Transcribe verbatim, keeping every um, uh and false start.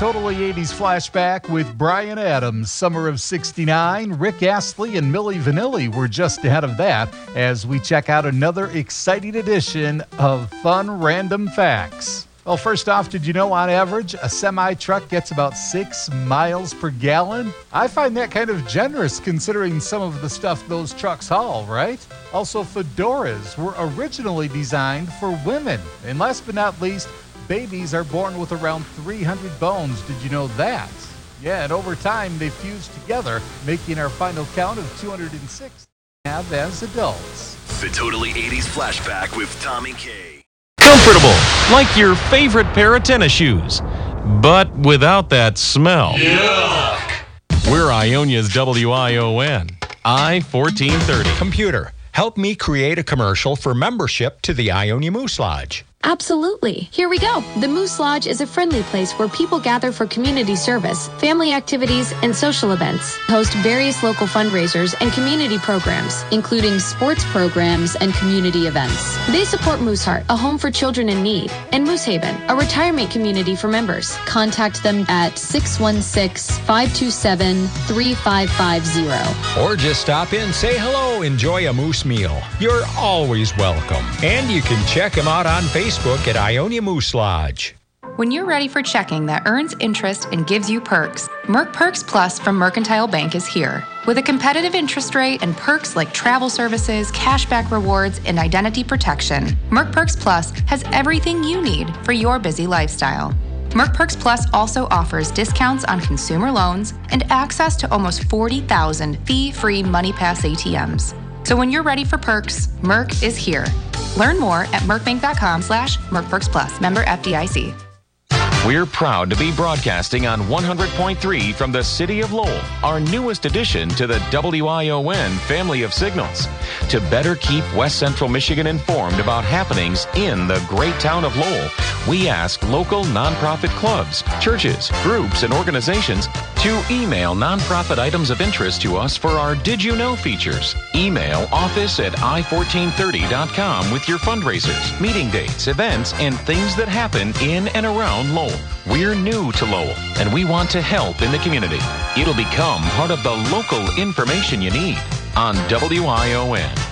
Totally eighties Flashback with Brian Adams. Summer of sixty-nine, Rick Astley and Milli Vanilli were just ahead of that as we check out another exciting edition of Fun Random Facts. Well, first off, did you know on average a semi-truck gets about six miles per gallon? I find that kind of generous considering some of the stuff those trucks haul, right? Also, fedoras were originally designed for women. And last but not least, babies are born with around three hundred bones. Did you know that? Yeah, and over time they fuse together, making our final count of two hundred six have as adults. The Totally eighties Flashback with Tommy K. Comfortable, like your favorite pair of tennis shoes, but without that smell. Yuck! We're Ionia's W I O N, I fourteen thirty. Computer, help me create a commercial for membership to the Ionia Moose Lodge. Absolutely. Here we go. The Moose Lodge is a friendly place where people gather for community service, family activities, and social events. Host various local fundraisers and community programs, including sports programs and community events. They support Mooseheart, a home for children in need, and Moose Haven, a retirement community for members. Contact them at six one six, five two seven, three five five zero. Or just stop in, say hello, enjoy a moose meal. You're always welcome. And you can check them out on Facebook at Ionia Moose Lodge. When you're ready for checking that earns interest and gives you perks, Merc Perks Plus from Mercantile Bank is here. With a competitive interest rate and perks like travel services, cashback rewards, and identity protection, Merc Perks Plus has everything you need for your busy lifestyle. Merc Perks Plus also offers discounts on consumer loans and access to almost forty thousand fee-free MoneyPass A T Ms. So when you're ready for perks, Merc is here. Learn more at mercbank.com slash mercperksplus. Member F D I C. We're proud to be broadcasting on one hundred point three from the city of Lowell, our newest addition to the W I O N family of signals. To better keep West Central Michigan informed about happenings in the great town of Lowell, we ask local nonprofit clubs, churches, groups, and organizations to email nonprofit items of interest to us for our Did You Know features. Email office at i fourteen thirty dot com with your fundraisers, meeting dates, events, and things that happen in and around Lowell. We're new to Lowell, and we want to help in the community. It'll become part of the local information you need on W I O N.